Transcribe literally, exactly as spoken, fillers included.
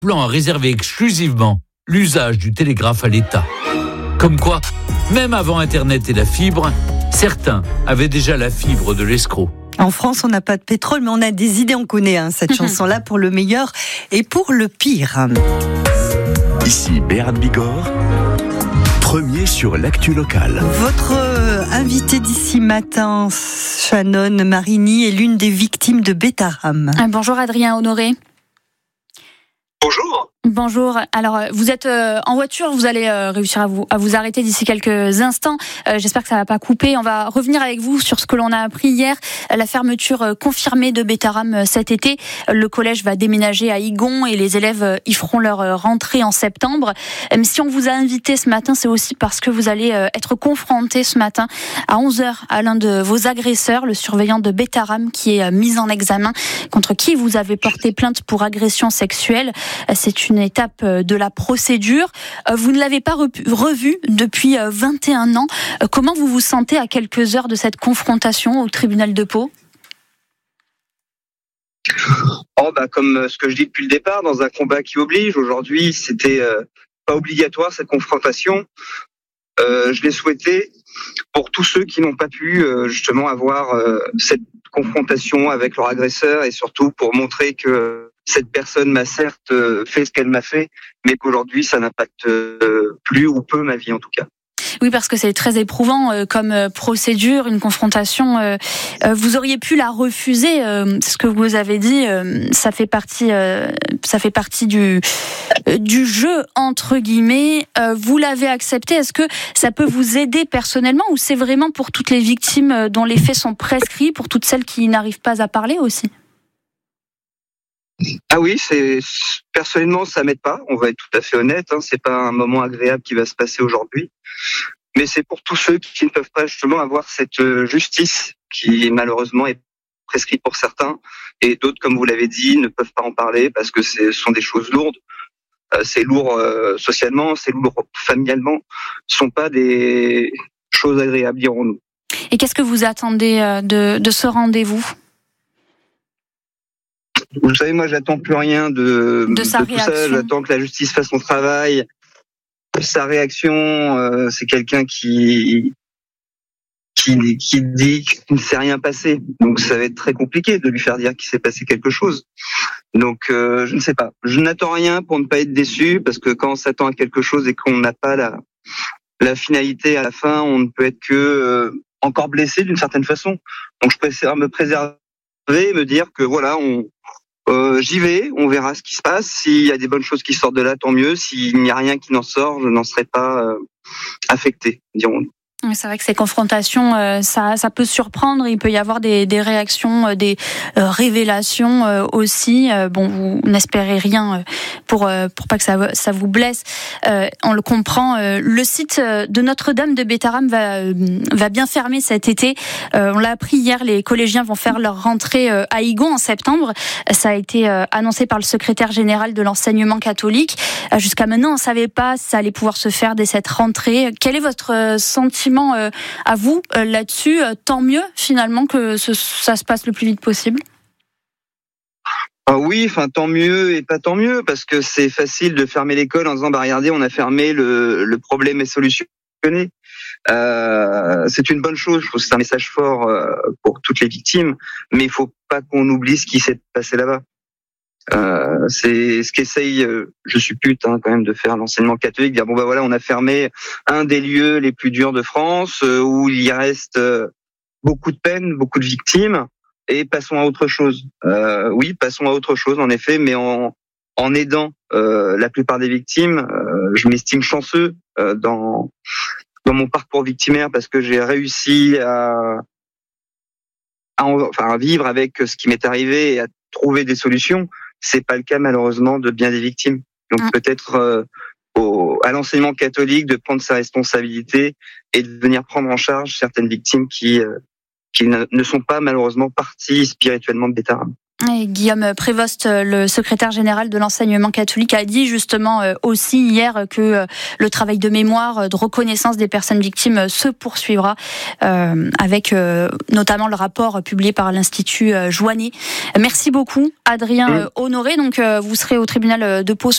plan à réserver exclusivement l'usage du télégraphe à l'État. Comme quoi, même avant Internet et la fibre, certains avaient déjà la fibre de l'escroc. En France, on n'a pas de pétrole, mais on a des idées, on connaît hein, cette chanson-là pour le meilleur et pour le pire. Ici Béat Bigorre, premier sur l'actu locale. Votre euh, invitée d'ici matin, Shannon Marini, est l'une des victimes de Bétharram. Ah, bonjour Adrien Honoré. Bonjour. Bonjour. Alors, vous êtes euh, en voiture, vous allez euh, réussir à vous, à vous arrêter d'ici quelques instants. Euh, j'espère que ça ne va pas couper. On va revenir avec vous sur ce que l'on a appris hier. La fermeture euh, confirmée de Bétharram euh, cet été. Le collège va déménager à Igon et les élèves euh, y feront leur euh, rentrée en septembre. Euh, si on vous a invité ce matin, c'est aussi parce que vous allez euh, être confronté ce matin à onze heures à l'un de vos agresseurs, le surveillant de Bétharram, qui est euh, mis en examen, contre qui vous avez porté plainte pour agression sexuelle. Euh, c'est une une étape de la procédure. Vous ne l'avez pas revu depuis vingt et un ans. Comment vous vous sentez à quelques heures de cette confrontation au tribunal de Pau ? Oh bah comme ce que je dis depuis le départ, dans un combat qui oblige, aujourd'hui c'était euh, pas obligatoire cette confrontation. Euh, je l'ai souhaité pour tous ceux qui n'ont pas pu euh, justement avoir euh, cette confrontation avec leur agresseur et surtout pour montrer que cette personne m'a certes fait ce qu'elle m'a fait, mais qu'aujourd'hui ça n'impacte plus ou peu ma vie en tout cas. Oui, parce que c'est très éprouvant euh, comme euh, procédure, une confrontation. Euh, euh, vous auriez pu la refuser. Euh, ce que vous avez dit, euh, ça fait partie, euh, ça fait partie du euh, du jeu entre guillemets. Euh, vous l'avez accepté. Est-ce que ça peut vous aider personnellement, ou c'est vraiment pour toutes les victimes dont les faits sont prescrits, pour toutes celles qui n'arrivent pas à parler aussi ? Ah oui, c'est personnellement ça m'aide pas. On va être tout à fait honnête. Hein, c'est pas un moment agréable qui va se passer aujourd'hui, mais c'est pour tous ceux qui ne peuvent pas justement avoir cette justice qui malheureusement est prescrite pour certains et d'autres, comme vous l'avez dit, ne peuvent pas en parler parce que ce sont des choses lourdes. Euh, c'est lourd euh, socialement, c'est lourd familialement. Ce sont pas des choses agréables, dirons-nous. Et qu'est-ce que vous attendez de, de ce rendez-vous ? Vous savez, moi, j'attends plus rien de, de, sa de tout ça. J'attends que la justice fasse son travail. Sa réaction, euh, c'est quelqu'un qui, qui qui dit qu'il ne s'est rien passé. Donc, ça va être très compliqué de lui faire dire qu'il s'est passé quelque chose. Donc, euh, je ne sais pas. Je n'attends rien pour ne pas être déçu, parce que quand on s'attend à quelque chose et qu'on n'a pas la la finalité à la fin, on ne peut être que euh, encore blessé d'une certaine façon. Donc, je préfère me préserver et me dire que voilà, on Euh, j'y vais, on verra ce qui se passe. S'il y a des bonnes choses qui sortent de là, tant mieux. S'il n'y a rien qui n'en sort, je n'en serai pas euh, affecté, dirons-nous. C'est vrai que ces confrontations, euh, ça, ça peut surprendre. Il peut y avoir des, des réactions, euh, des euh, révélations euh, aussi. Euh, bon, vous n'espérez rien euh, pour euh, pour pas que ça ça vous blesse. Euh, on le comprend. Euh, le site de Notre-Dame de Bétharram va euh, va bien fermer cet été. Euh, on l'a appris hier. Les collégiens vont faire leur rentrée euh, à Igon en septembre. Ça a été euh, annoncé par le secrétaire général de l'enseignement catholique. Euh, jusqu'à maintenant, on savait pas si ça allait pouvoir se faire dès cette rentrée. Quel est votre euh, sentiment à vous là-dessus? Tant mieux finalement que ce, ça se passe le plus vite possible. Ah oui, enfin tant mieux et pas tant mieux, parce que c'est facile de fermer l'école en disant bah regardez, on a fermé, le, le problème est solutionné. Euh, c'est une bonne chose, je trouve que c'est un message fort euh, pour toutes les victimes, mais il faut pas qu'on oublie ce qui s'est passé là-bas. Euh, c'est ce qu'essaye, euh, je suppute hein, quand même, de faire l'enseignement catholique, dire bon bah voilà, on a fermé un des lieux les plus durs de France, euh, où il y reste euh, beaucoup de peine, beaucoup de victimes, et passons à autre chose. Euh, oui, passons à autre chose en effet, mais en en aidant euh, la plupart des victimes. Euh, je m'estime chanceux euh, dans dans mon parcours victimaire, parce que j'ai réussi à, à enfin à vivre avec ce qui m'est arrivé et à trouver des solutions. C'est pas le cas malheureusement de bien des victimes. Donc mmh. peut-être euh, au, à l'enseignement catholique de prendre sa responsabilité et de venir prendre en charge certaines victimes qui euh, qui ne sont pas malheureusement parties spirituellement de Bétharram. Et Guillaume Prévost, le secrétaire général de l'enseignement catholique, a dit justement aussi hier que le travail de mémoire, de reconnaissance des personnes victimes se poursuivra euh, avec euh, notamment le rapport publié par l'Institut Joannet. Merci beaucoup, Adrien Honoré. Donc, vous serez au tribunal de Pau